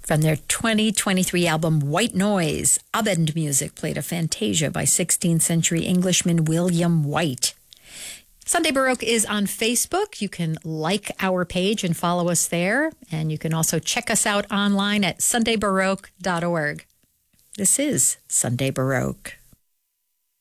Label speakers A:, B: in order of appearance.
A: From their 2023 album White Noise, Abend music played a Fantasia by 16th century Englishman William White. Sunday Baroque is on Facebook. You can like our page and follow us there. And you can also check us out online at sundaybaroque.org. This is Sunday Baroque.